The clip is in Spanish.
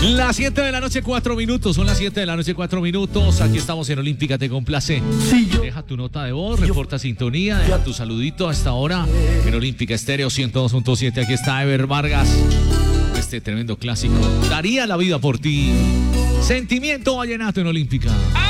Las 7 de la noche, 4 minutos. Son las 7 de la noche, 4 minutos. Aquí estamos en Olímpica, te complace. Deja tu nota de voz, reporta sintonía, deja tu saludito hasta ahora en Olímpica Estéreo 102.7. Aquí está Ever Vargas. Este tremendo clásico. Daría la vida por ti. Sentimiento vallenato en Olímpica.